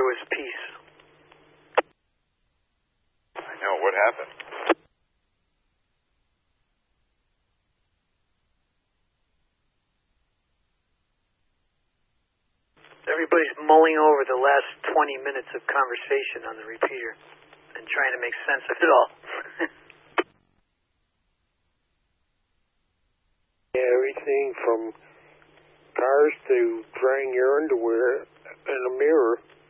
there was peace. I know. What happened? Everybody's mulling over the last 20 minutes of conversation on the repeater and trying to make sense of it all. Everything from cars to drying your underwear in a mirror.